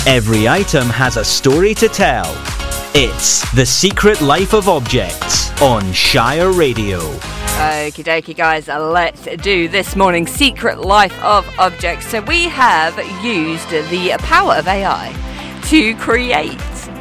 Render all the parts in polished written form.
Every item has a story to tell. It's The Secret Life of Objects on Shire Radio. Okie dokie guys, let's do this morning's Secret Life of Objects. So we have used the power of AI to create,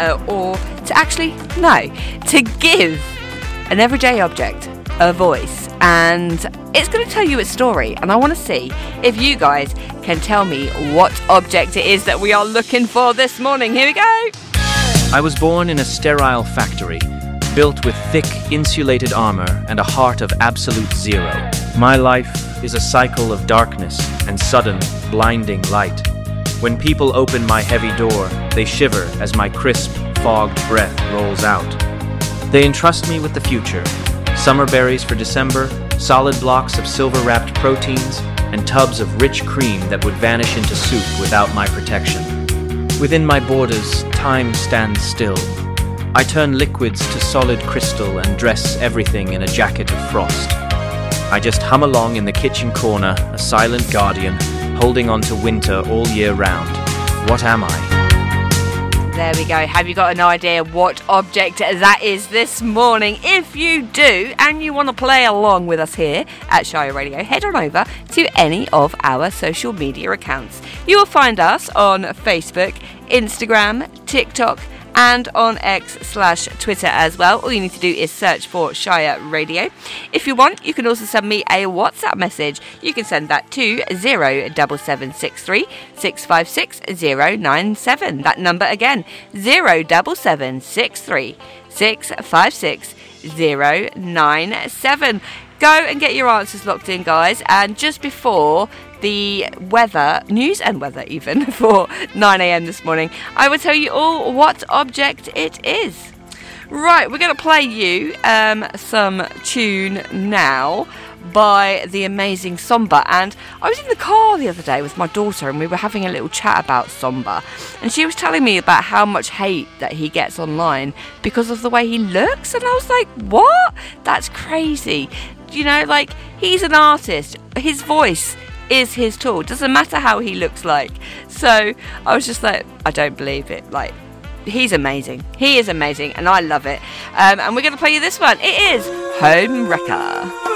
to give an everyday object a voice, and it's going to tell you its story, and I want to see if you guys can tell me what object it is that we are looking for this morning. Here we go. I was born in a sterile factory, built with thick, insulated armor and a heart of absolute zero. My life is a cycle of darkness and sudden, blinding light. When people open my heavy door, they shiver as my crisp, fogged breath rolls out. They entrust me with the future: summer berries for December, solid blocks of silver-wrapped proteins, and tubs of rich cream that would vanish into soup without my protection. Within my borders, time stands still. I turn liquids to solid crystal and dress everything in a jacket of frost. I just hum along in the kitchen corner, a silent guardian, holding on to winter all year round. What am I? There we go. Have you got an idea what object that is this morning? If you do, and you want to play along with us here at Shire Radio, head on over to any of our social media accounts. You will find us on Facebook, Instagram, TikTok, and on X/Twitter as well. All you need to do is search for Shire Radio. If you want, you can also send me a WhatsApp message. You can send that to 07763 656 097. That number again, 07763 656 097. Go and get your answers locked in, guys. And just before the weather, news and weather even, for 9 a.m. this morning, I will tell you all what object it is. Right, we're going to play you some tune now by the amazing Somba. And I was in the car the other day with my daughter, and we were having a little chat about Somba, and she was telling me about how much hate that he gets online because of the way he looks, and I was like, what? That's crazy. You know, like, he's an artist. His voice is his tool. Doesn't matter how he looks like. So I was just like, I don't believe it. Like, he's amazing. He is amazing, and I love it. And we're going to play you this one. It is Home Wrecker.